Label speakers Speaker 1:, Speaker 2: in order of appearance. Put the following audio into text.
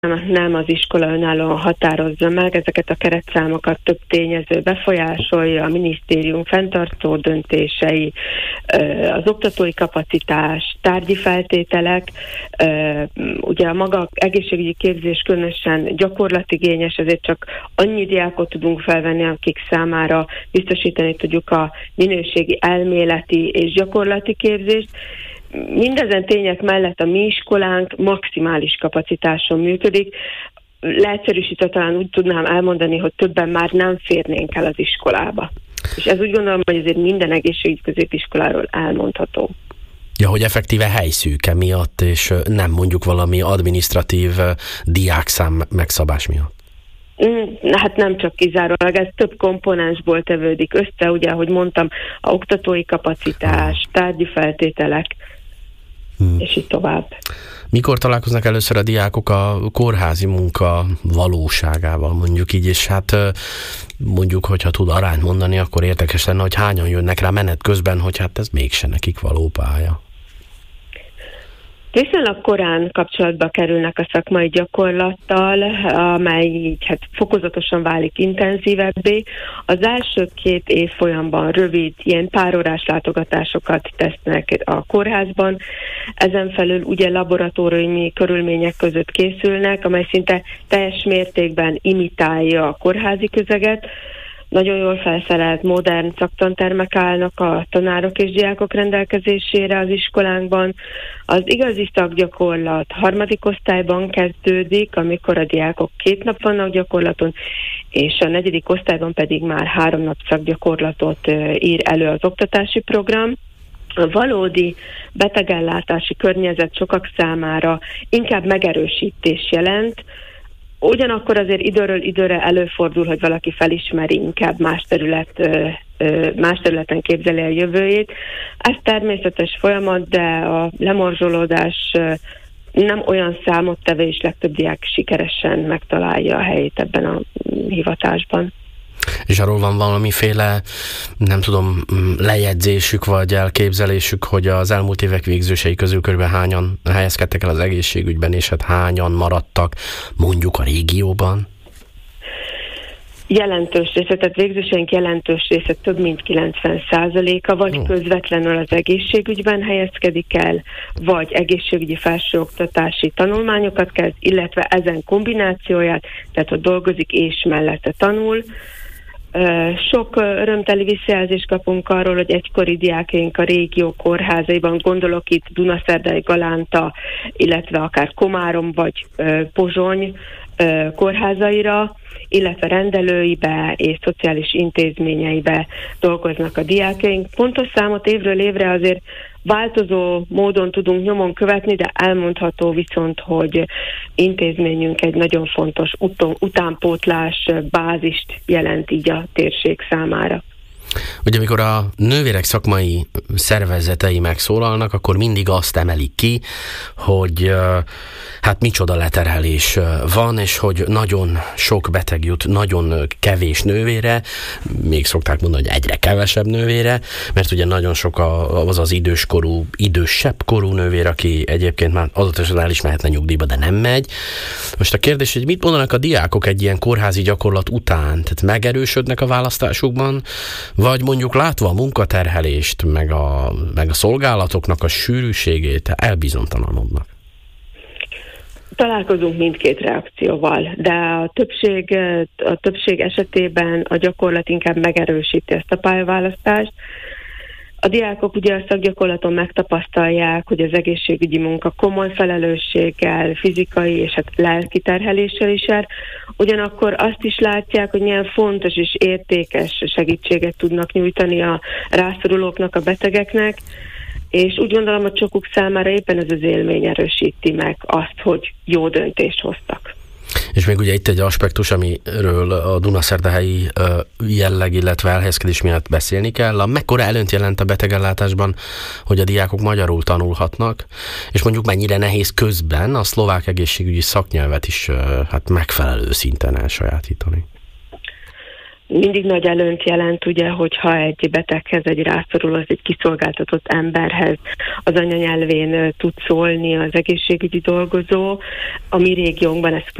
Speaker 1: nem az iskola önállóan határozza meg, ezeket a keretszámokat több tényező befolyásolja, a minisztérium fenntartó döntései, az oktatói kapacitás, tárgyi feltételek, ugye a maga egészségügyi képzés különösen gyakorlatigényes, ezért csak annyi diákot tudunk felvenni, akik számára biztosítani tudjuk a minőségi elméleti és gyakorlati képzést. Mindezen tények mellett a mi iskolánk maximális kapacitáson működik. Leegyszerűsítve talán úgy tudnám elmondani, hogy többen már nem férnénk el az iskolába. És ez úgy gondolom, hogy azért minden egészségügyi középiskoláról elmondható.
Speaker 2: Ja, hogy effektíve helyszűke miatt, és nem mondjuk valami adminisztratív diákszám megszabás miatt.
Speaker 1: Hát nem csak kizárólag, ez több komponensból tevődik össze, ugye, ahogy mondtam, a oktatói kapacitás, tárgyi feltételek, és így tovább.
Speaker 2: Mikor találkoznak először a diákok a kórházi munka valóságával, mondjuk így, és hát mondjuk, hogyha tud arányt mondani, akkor érdekes lenne, hogy hányan jönnek rá menet közben, hogy hát ez mégse nekik való pálya.
Speaker 1: Viszonylag korán kapcsolatba kerülnek a szakmai gyakorlattal, amely így fokozatosan válik intenzívebbé. Az első 2 évfolyamban rövid, ilyen párórás látogatásokat tesznek a kórházban. Ezen felül ugye laboratóriumi körülmények között készülnek, amely szinte teljes mértékben imitálja a kórházi közeget. Nagyon jól felszerelt, modern szaktantermek állnak a tanárok és diákok rendelkezésére az iskolánkban. Az igazi szakgyakorlat 3. osztályban kezdődik, amikor a diákok 2 nap vannak gyakorlaton, és a 4. osztályban pedig már 3 nap szakgyakorlatot ír elő az oktatási program. A valódi betegellátási környezet sokak számára inkább megerősítés jelent. Ugyanakkor azért időről időre előfordul, hogy valaki felismeri, inkább más területen képzeli a jövőjét. Ez természetes folyamat, de a lemorzsolódás nem olyan számottevő, és legtöbb diák sikeresen megtalálja a helyét ebben a hivatásban.
Speaker 2: És arról van valamiféle, nem tudom, lejegyzésük vagy elképzelésük, hogy az elmúlt évek végzősei közül körülbelül hányan helyezkedtek el az egészségügyben, és hát hányan maradtak mondjuk a régióban?
Speaker 1: Jelentős része, tehát végzőseink jelentős része, több mint 90%-a vagy közvetlenül az egészségügyben helyezkedik el, vagy egészségügyi felsőoktatási tanulmányokat kezd, illetve ezen kombinációját, tehát hogy dolgozik és mellette tanul. Sok örömteli visszajelzést kapunk arról, hogy egykori diákjaink a régió kórházaiban, gondolok itt Dunaszerdai, Galánta, illetve akár Komárom vagy Pozsony kórházaira, illetve rendelőibe és szociális intézményeibe dolgoznak a diákjaink. Pontos számot évről évre azért változó módon tudunk nyomon követni, de elmondható viszont, hogy intézményünk egy nagyon fontos utánpótlás bázist jelent így a térség számára.
Speaker 2: Ugye amikor a nővérek szakmai szervezetei megszólalnak, akkor mindig azt emelik ki, hogy hát micsoda leterhelés van, és hogy nagyon sok beteg jut nagyon kevés nővére, még szokták mondani, hogy egyre kevesebb nővére, mert ugye nagyon sok az idősebb korú nővér, aki egyébként már adott esetben el is mehetne nyugdíjba, de nem megy. Most a kérdés, hogy mit mondanak a diákok egy ilyen kórházi gyakorlat után? Tehát megerősödnek a választásukban, vagy mondjuk látva a munkaterhelést, meg a szolgálatoknak a sűrűségét elbizonytalanodnak?
Speaker 1: Találkozunk mindkét reakcióval, de a többség esetében a gyakorlat inkább megerősíti ezt a pályaválasztást. A diákok ugye a szakgyakorlaton megtapasztalják, hogy az egészségügyi munka komoly felelősséggel, fizikai és lelki terheléssel is jár. Ugyanakkor azt is látják, hogy milyen fontos és értékes segítséget tudnak nyújtani a rászorulóknak, a betegeknek, és úgy gondolom, hogy sokuk számára éppen ez az élmény erősíti meg azt, hogy jó döntést hoztak.
Speaker 2: És még ugye itt egy aspektus, amiről a dunaszerdahelyi jelleg, illetve elhelyezkedés miatt beszélni kell. Mekkora előnyt jelent a betegellátásban, hogy a diákok magyarul tanulhatnak, és mondjuk mennyire nehéz közben a szlovák egészségügyi szaknyelvet is hát megfelelő szinten elsajátítani?
Speaker 1: mindig nagy előnyt jelent, ugye, hogyha egy beteghez, egy rászoruló, egy kiszolgáltatott emberhez az anyanyelvén tud szólni az egészségügyi dolgozó. A mi régiónkban ez